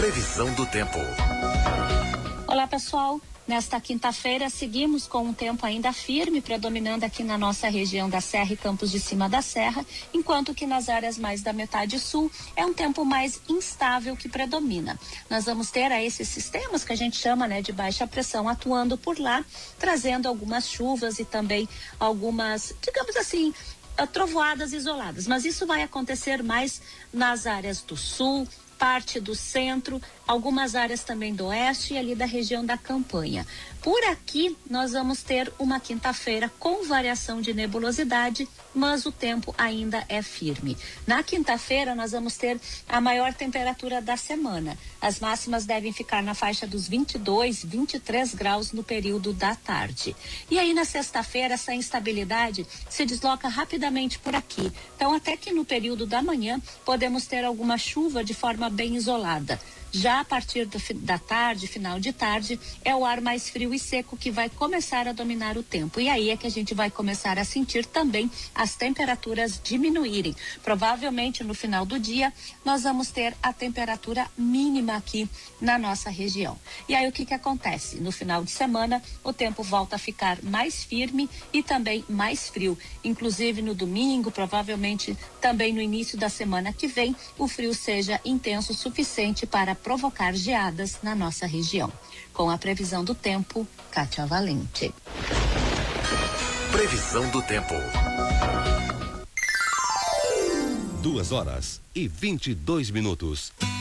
Previsão do tempo. Olá, pessoal. Nesta quinta-feira, seguimos com um tempo ainda firme, predominando aqui na nossa região da Serra e Campos de Cima da Serra, enquanto que nas áreas mais da metade sul é um tempo mais instável que predomina. Nós vamos ter esses sistemas que a gente chama, de baixa pressão atuando por lá, trazendo algumas chuvas e também algumas, digamos assim, trovoadas isoladas. Mas isso vai acontecer mais nas áreas do sul, parte do centro, algumas áreas também do oeste e ali da região da Campanha. Por aqui, nós vamos ter uma quinta-feira com variação de nebulosidade, mas o tempo ainda é firme. Na quinta-feira, nós vamos ter a maior temperatura da semana. As máximas devem ficar na faixa dos 22, 23 graus no período da tarde. E aí, na sexta-feira, essa instabilidade se desloca rapidamente por aqui. Então, até que no período da manhã, podemos ter alguma chuva de forma bem isolada. Já a partir da tarde, final de tarde, é o ar mais frio e seco que vai começar a dominar o tempo. E aí é que a gente vai começar a sentir também as temperaturas diminuírem. Provavelmente no final do dia, nós vamos ter a temperatura mínima aqui na nossa região. E aí o que acontece? No final de semana, o tempo volta a ficar mais firme e também mais frio. Inclusive no domingo, provavelmente também no início da semana que vem, o frio seja intenso o suficiente para provocar geadas na nossa região. Com a previsão do tempo, Kátia Valente. Previsão do tempo. 2 horas e 22 minutos.